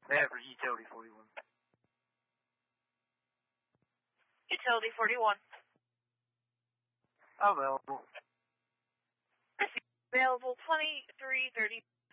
That for utility 41. Utility 41. Available. Available 2330.